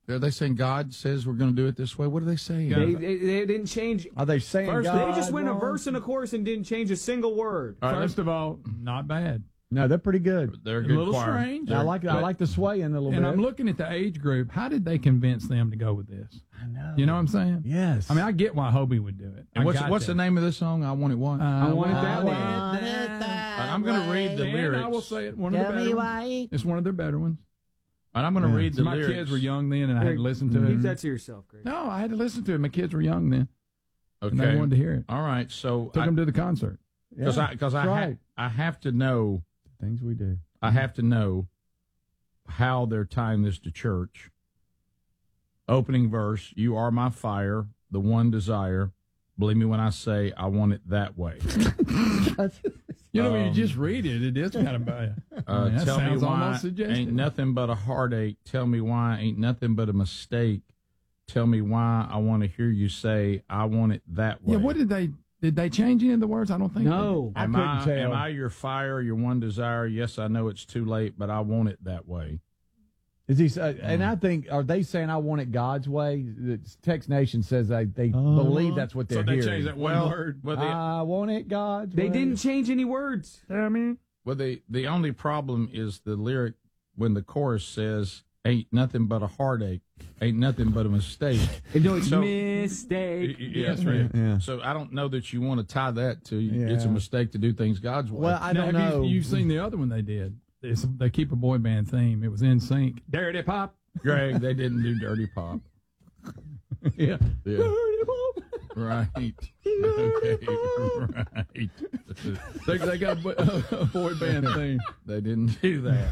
Are they saying God says we're going to do it this way? What are they saying? They didn't change. Are they saying First, God they just went a wrong? verse and a chorus and didn't change a single word. First of all, not bad. No, they're pretty good. They're a A good little choir. strange. I like the sway in a little And bit. I'm looking at the age group. How did they convince them to go with this? I know. You know what I'm saying? Yes. I mean, I get why Hobie would do it. And what's the name of this song? I Want It What? I want it that way. I'm going to read the lyrics. I will say it. One of the better ones. It's one of their better ones. And I'm going to read the My lyrics. kids were young then, and I had to listen to Keep it. that to yourself, Greg. No, I had to listen to it. My kids were young then. Okay. And they wanted to hear it. All right. So Took them to the concert. because I have to know. Things we do. I have to know how they're tying this to church. Opening verse, you are my fire, the one desire. Believe me when I say I want it that way. You know, when you just read it, it is kind of bad. That Tell me sounds why almost suggestive. ain't nothing but a heartache. Tell me why ain't nothing but a mistake. Tell me why I want to hear you say I want it that way. Yeah, what did they change any of the words? I don't think No. I couldn't tell. Am I your fire, your one desire? Yes, I know it's too late, but I want it that way. Is he? And I think, are they saying I want it God's way? The Text Nation says they believe that's what they're So they hearing. changed that one word. Well, I want it God's way. They didn't change any words. the only problem is the lyric when the chorus says, ain't nothing but a heartache, ain't nothing but a mistake. No, it's So- mistake. Yeah, that's right. Yeah. So I don't know that you want to tie that to Yeah. it's a mistake to do things God's way. Well, I don't Now, know. You've seen the other one they did. They keep a boy band theme. It was in sync. Dirty Pop. Greg, they didn't do Dirty Pop. Yeah. Dirty Pop. Right. Okay. Right. They got a boy band theme. They didn't do that.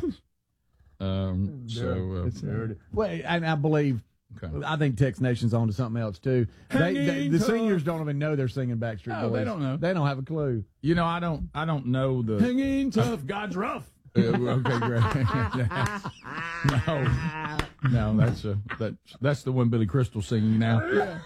Well, and I believe. Okay. I think Text Nation's on to something else too. The seniors don't even know they're singing Backstreet No, Boys. they don't know. They don't have a clue. You know, I don't know the. Hanging tough, God's rough. Okay, great. No, that's the one Billy Crystal's singing now.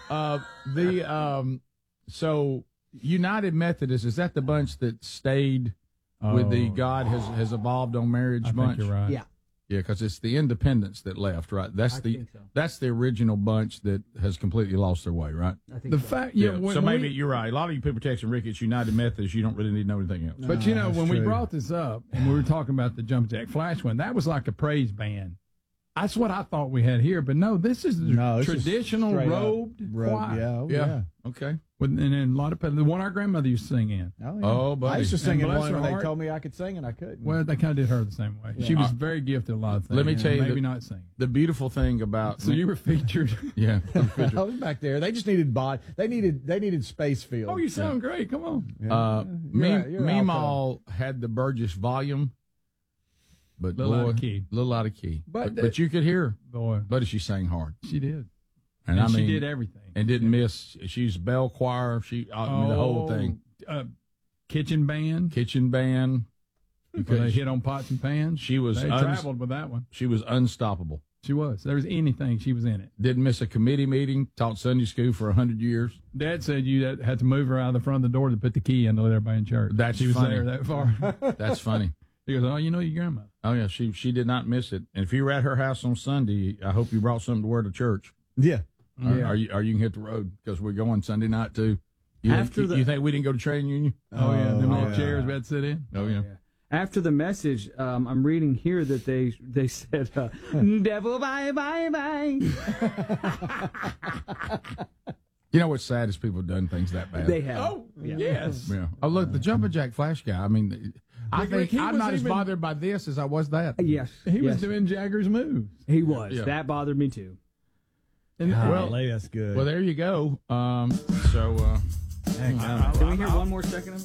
So United Methodist, is that the bunch that stayed with the God has evolved on marriage I bunch? think you're right. Yeah. Yeah, because it's the Independents that left, right? That's think so. that's the original bunch that has completely lost their way, right? I think The so. fact, So maybe you're right. A lot of you people texting Rick, it's United Methodist. You don't really need to know anything else. But you know, that's when we true. brought this up and we were talking about the Jump Jack Flash one, that was like a praise band. That's what I thought we had here, but no, this is the No, this is traditional straight up robed choir. Yeah, oh, Yeah. yeah. Okay. And then a lot of the one our grandmother used to sing in. Oh, yeah. Oh, buddy. I used to sing in bless one her when they heart. told me I could sing and I couldn't. Well, they kind of did her the same way. She was very gifted at a lot of things. Let me tell you maybe that- not singing. The beautiful thing about So you were featured. yeah. I was back there. They just needed They needed space field. Oh, you sound great. Come on. You're Meemaw had the Burgess volume, but Little out of boy, key. little out of key. But But you could hear, Boy, but she sang hard, she did. and I she mean, did everything. and didn't miss. She's bell choir. I mean, the whole thing. Kitchen band. Kitchen band. Where they hit on pots and pans. She was They traveled with that one. she was unstoppable. She was. There was anything, she was in it. Didn't miss a committee meeting. Taught Sunday school for 100 years. Dad said you had to move her out of the front of the door to put the key in to let everybody in church. That's she was funny. there that far. That's funny. He goes, oh, you know your grandma. Oh yeah, she did not miss it. And if you were at her house on Sunday, I hope you brought something to wear to church. Yeah. Or you can hit the road because we're going Sunday night too. You think we didn't go to trade union? Oh, yeah. Them little yeah. chairs we had to sit in. Oh yeah. After the message, I'm reading here that they said, "Devil, bye, bye, bye." You know what's sad is people have done things that bad. They have. Oh, yes. Yeah. Oh look, the Jumpin' Jack Flash guy. I mean, I think he I'm was not as even- bothered by this as I was that. Yes, He was yes. doing Jagger's moves. He was. Yeah. That bothered me too. And, Golly, that's good. Well, there you go. Can we hear one more second of it?